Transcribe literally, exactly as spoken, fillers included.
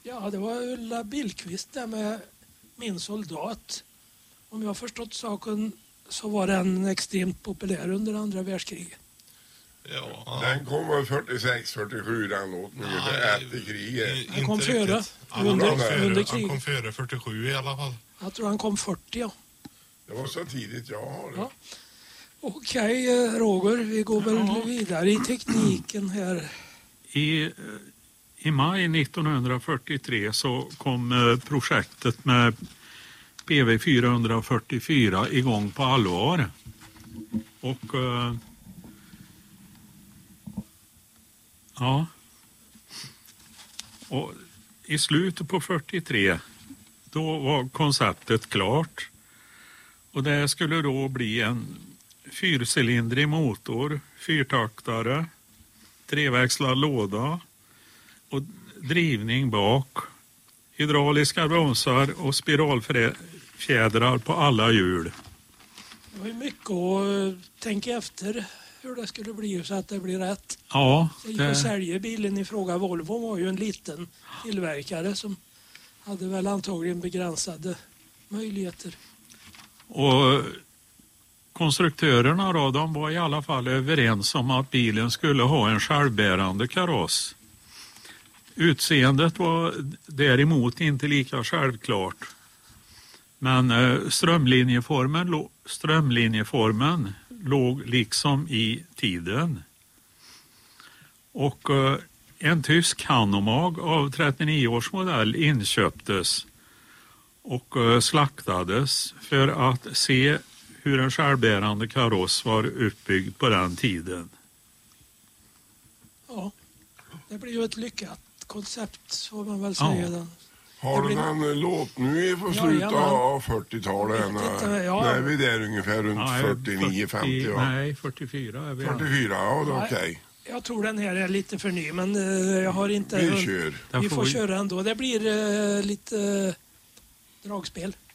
Ja, det var Ulla Billqvist där med Min soldat. Om jag har förstått saken så var den extremt populär under andra världskriget. Ja. Den kom väl fyrtiosex fyrtiosju den låten ungefär efter kriget. Han kom före. Han, Under, kom före under han kriget. kom före fyrtiosju i alla fall. Jag tror han kom fyrtio, ja. Det var så tidigt jag har det. Ja. Okej, eh, Roger, vi går väl Ja. vidare i tekniken här. I, I maj nittonhundrafyrtiotre så kom eh, projektet med P V fyrahundrafyrtiofyra igång på allvar. Och eh, ja. Och i slutet på fyrtiotre då var konceptet klart. Och det skulle då bli en fyrcylindrig motor, fyrtaktare, treväxlad låda och drivning bak, hydrauliska bromsar och spiralfjädrar på alla hjul. Det var ju mycket att tänka efter hur det skulle bli så att det blir rätt. Ja, Så gick det, och sälja bilen i fråga. Volvo var ju en liten tillverkare som hade väl antagligen begränsade möjligheter. och konstruktörerna då, de var i alla fall överens om att bilen skulle ha en självbärande kaross. Utseendet var däremot inte lika självklart. Men eh, strömlinjeformen, lo- strömlinjeformen låg liksom i tiden. Och eh, en tysk Hanomag av trettionio års modell inköptes och eh, slaktades för att se hur en självbärande kaross var uppbyggd på den tiden. Ja, det blir ju ett lyckat koncept, får man väl Ja. säga. Den. Har Det du blir- någon låt nu i för Ja, slutet jajamän. av fyrtiotalet? Jag vet inte, ja. Nej, vi är där ungefär runt Nej, fyrtionio femtio. fyrtio, Ja. Nej, fyrtiofyra är vi. fyrtiofyra, ja det är Nej. okej. Jag tror den här är lite för ny, men eh, jag har inte... Vi kör. Där Vi får får vi- köra ändå. Det blir eh, lite eh, dragspel.